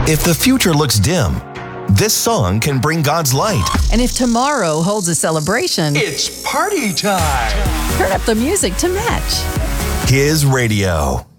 If the future looks dim, this song can bring God's light. And if tomorrow holds a celebration, it's party time. Turn up the music to match. His radio.